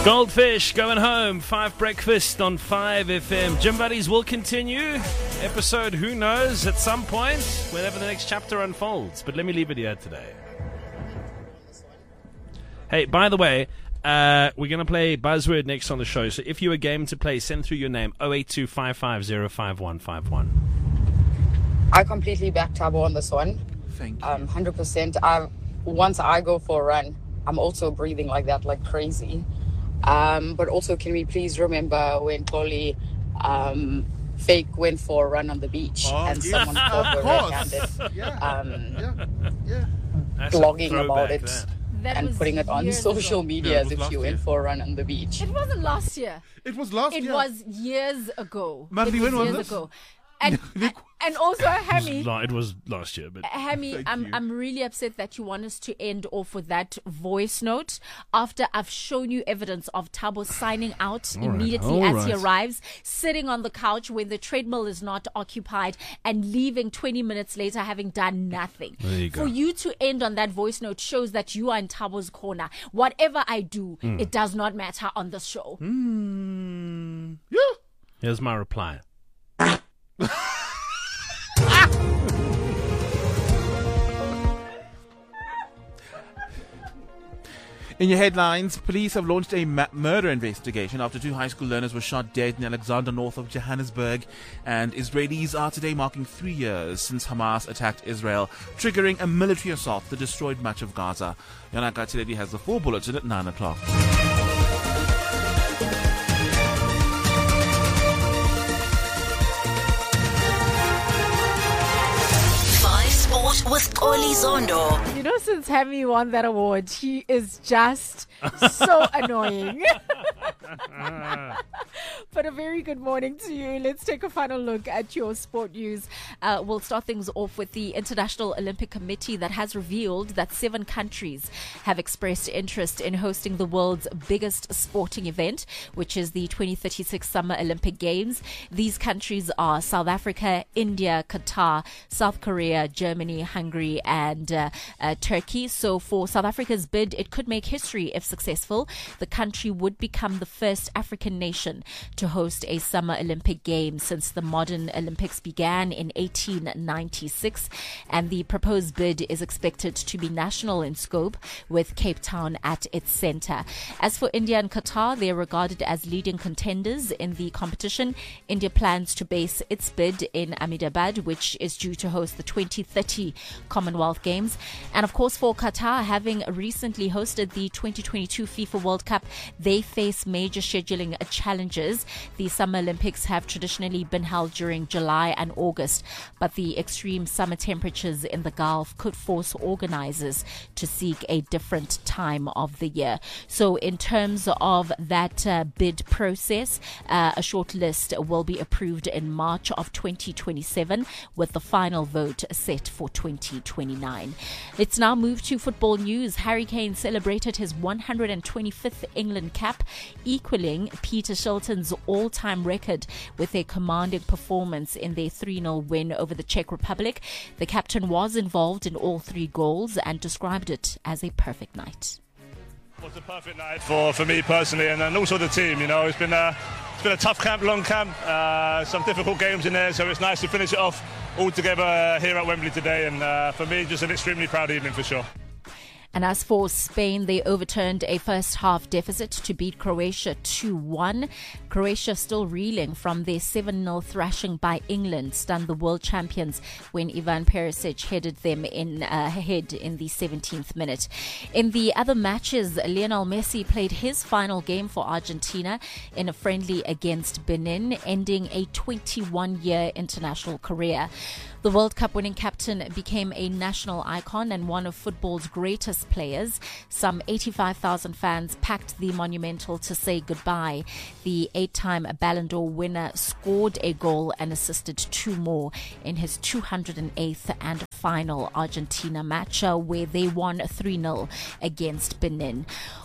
Goldfish going home. 5 Breakfast on 5 FM. Gym Buddies will continue. Episode, who knows, at some point, whenever the next chapter unfolds. But let me leave it here today. Hey, by the way, we're going to play Buzzword next on the show. So if you're a game to play, send through your name, 082 550 I completely back Thabo on this one. Thank you. 100%. Once I go for a run, I'm also breathing like that, like crazy. But also, can we please remember when Polly fake went for a run on the beach and someone called her red-handed, blogging about it and putting it on social media as if she went for a run on the beach. It wasn't last year. It was last year. It was years ago. Mandy, when was this? Ago. And also, Hammy, It was last year, but Hammy, I'm really upset that you want us to end off with that voice note after I've shown you evidence of Thabo signing out immediately as he arrives, sitting on the couch when the treadmill is not occupied, and leaving 20 minutes later having done nothing. There you go. For you to end on that voice note shows that you are in Thabo's corner. Whatever I do, it does not matter on this show. here's my reply. In your headlines, police have launched a murder investigation after 2 high school learners were shot dead in Alexander, north of Johannesburg. And Israelis are today marking 3 years since Hamas attacked Israel, triggering a military assault that destroyed much of Gaza. Yonaka Tiledi has the full bulletin at 9 o'clock. With Oli Zondo. You know, since Hammy won that award, he is just so annoying. But a very good morning to you. Let's take a final look at your sport news. We'll start things off with the International Olympic Committee that has revealed that 7 countries have expressed interest in hosting the world's biggest sporting event, which is the 2036 Summer Olympic Games. These countries are South Africa, India, Qatar, South Korea, Germany, Hungary, and Turkey. So for South Africa's bid, it could make history if successful. The country would become the first African nation to host a Summer Olympic Games since the modern Olympics began in 1896. And the proposed bid is expected to be national in scope, with Cape Town at its center. As for India and Qatar, they are regarded as leading contenders in the competition. India plans to base its bid in Ahmedabad, which is due to host the 2030 Commonwealth Games. And of course, for Qatar, having recently hosted the 2022 FIFA World Cup, they face major scheduling challenges. The Summer Olympics have traditionally been held during July and August, but the extreme summer temperatures in the Gulf could force organizers to seek a different time of the year. So in terms of that bid process, a short list will be approved in March of 2027, with the final vote set for 2029. Let's now move to football news. Harry Kane celebrated his 125th England cap, equaling Peter Shilton's all-time record with a commanding performance in their 3-0 win over the Czech Republic. The captain was involved in all 3 goals and described it as a perfect night. It was a perfect night for me personally, and also the team. You know, it's been a tough camp, long camp, some difficult games in there, so it's nice to finish it off all together here at Wembley today, and for me, just an extremely proud evening for sure. And as for Spain, they overturned a first-half deficit to beat Croatia 2-1. Croatia still reeling from their 7-0 thrashing by England, stunned the world champions when Ivan Perisic headed them ahead in the 17th minute. In the other matches, Lionel Messi played his final game for Argentina in a friendly against Benin, ending a 21-year international career. The World Cup winning captain became a national icon and one of football's greatest players. Some 85,000 fans packed the Monumental to say goodbye. The 8-time Ballon d'Or winner scored a goal and assisted 2 more in his 208th and final Argentina match, where they won 3-0 against Benin.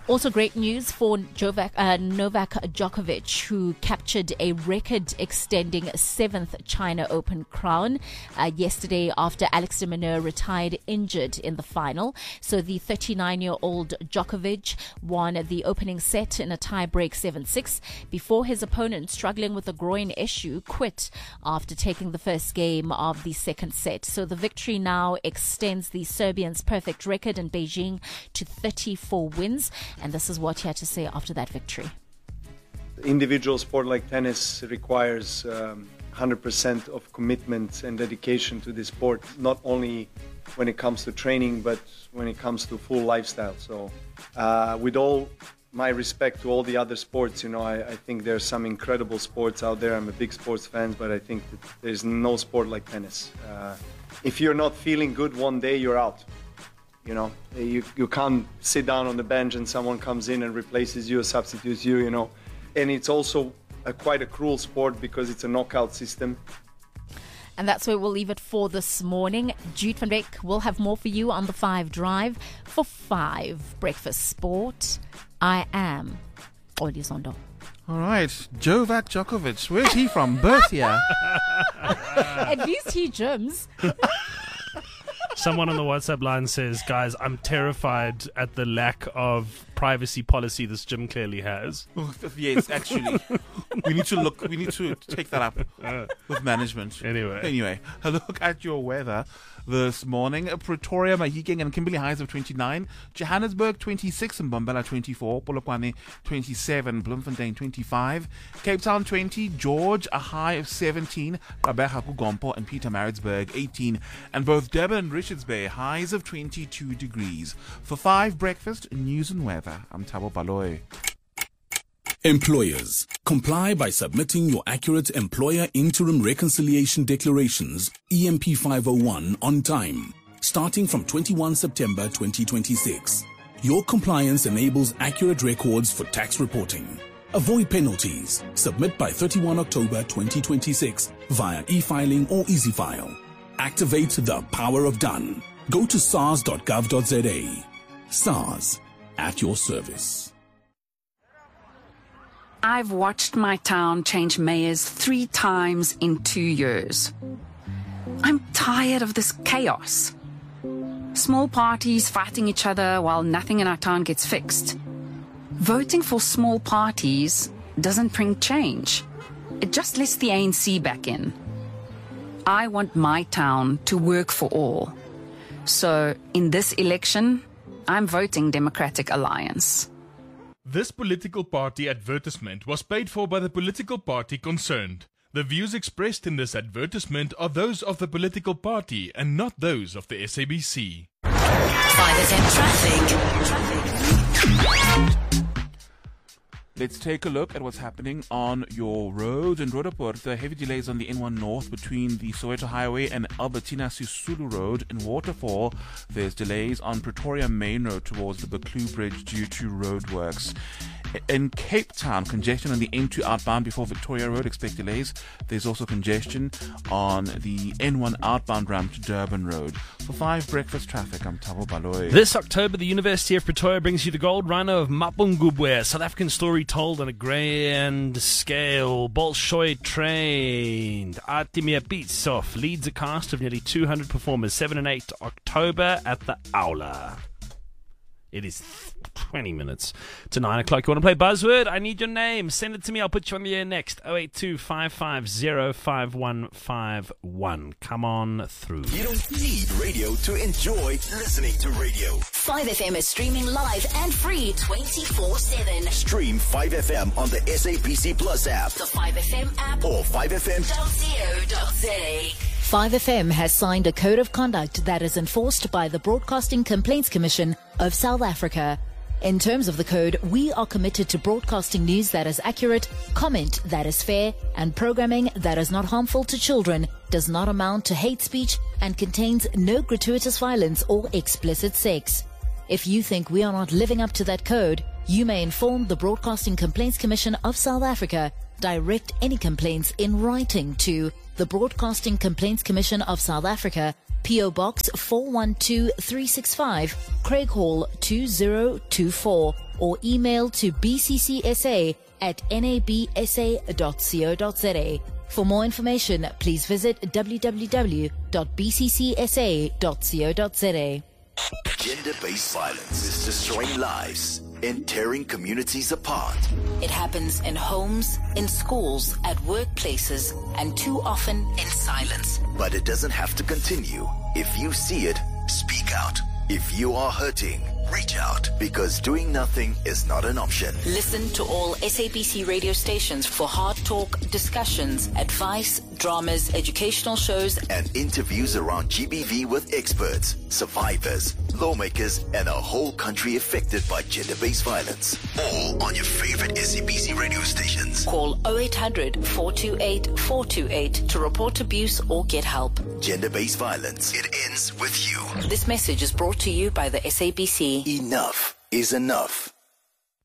Also great news for Novak Djokovic, who captured a record-extending 7th China Open crown yesterday after Alex de Minaur retired injured in the final. So the 39-year-old Djokovic won the opening set in a tie-break 7-6 before his opponent, struggling with a groin issue, quit after taking the first game of the second set. So the victory now extends the Serbian's perfect record in Beijing to 34 wins. And this is what he had to say after that victory. Individual sport like tennis requires 100% of commitment and dedication to this sport, not only when it comes to training, but when it comes to full lifestyle. So with all my respect to all the other sports, I think there's some incredible sports out there. I'm a big sports fan, but I think that there's no sport like tennis. If you're not feeling good one day, you're out. You can't sit down on the bench and someone comes in and replaces you or substitutes you, And it's also quite a cruel sport because it's a knockout system. And that's where we'll leave it for this morning. Jude van Beek will have more for you on the 5 Drive. For 5 Breakfast Sport, I am Oli Zondo. All right, Novak Djokovic. Where's he from? Birth here. At least he gyms. Someone on the WhatsApp line says, guys, I'm terrified at the lack of privacy policy this gym clearly has. Yes, actually. We need to take that up with management. Anyway, a look at your weather this morning. Pretoria, Mahikeng and Kimberley highs of 29. Johannesburg 26 and Mbombela 24. Polokwane 27. Bloemfontein 25. Cape Town 20. George a high of 17. Gqeberha, Gompo and Pietermaritzburg 18. And both Durban and Richards Bay highs of 22 degrees. For 5 Breakfast, news and weather, I'm Thabo Baloy. Employers, comply by submitting your accurate Employer Interim Reconciliation Declarations, EMP 501, on time, starting from 21 September 2026. Your compliance enables accurate records for tax reporting. Avoid penalties. Submit by 31 October 2026 via e-filing or EasyFile. Activate the power of done. Go to sars.gov.za. SARS, at your service. I've watched my town change mayors 3 times in 2 years. I'm tired of this chaos. Small parties fighting each other while nothing in our town gets fixed. Voting for small parties doesn't bring change. It just lets the ANC back in. I want my town to work for all. So, in this election, I'm voting Democratic Alliance. This political party advertisement was paid for by the political party concerned. The views expressed in this advertisement are those of the political party and not those of the SABC. 5FM Traffic. Let's take a look at what's happening on your roads. In Roodepoort, the heavy delays on the N1 North between the Soweto Highway and Albertina Sisulu Road. In Waterfall, there's delays on Pretoria Main Road towards the Buccleuch Bridge due to roadworks. In Cape Town, congestion on the N2 outbound before Victoria Road. Expect delays. There's also congestion on the N1 outbound ramp to Durban Road. For 5 Breakfast Traffic, I'm Thabo Baloy. This October, the University of Pretoria brings you the Gold Runner of Mapungubwe, South African story told on a grand scale. Bolshoi trained. Artemir Pitsov leads a cast of nearly 200 performers, 7 and 8 October at the Aula. It is 20 minutes to 9 o'clock. You want to play Buzzword? I need your name. Send it to me. I'll put you on the air next. 082-550-5151. Come on through. You don't need radio to enjoy listening to radio. 5FM is streaming live and free 24/7. Stream 5FM on the SABC Plus app, the 5FM app, or 5FM.co.za. 5FM has signed a code of conduct that is enforced by the Broadcasting Complaints Commission of South Africa. In terms of the code, we are committed to broadcasting news that is accurate, comment that is fair, and programming that is not harmful to children, does not amount to hate speech, and contains no gratuitous violence or explicit sex. If you think we are not living up to that code, you may inform the Broadcasting Complaints Commission of South Africa. Direct any complaints in writing to the Broadcasting Complaints Commission of South Africa, P.O. Box 412365, Craig Hall 2024, or email to bccsa@nabsa.co.za. For more information, please visit www.bccsa.co.za. Gender-based violence is destroying lives and tearing communities apart. It happens in homes, in schools, at workplaces, and too often in silence. But it doesn't have to continue. If you see it, speak out. If you are hurting, reach out, because doing nothing is not an option. Listen to all SABC radio stations for hard talk, discussions, advice, dramas, educational shows, and interviews around GBV with experts, survivors, lawmakers, and a whole country affected by gender-based violence. All on your favorite SABC radio stations. Call 0800 428 428 to report abuse or get help. Gender-based violence. It ends with you. This message is brought to you by the SABC. Enough is enough.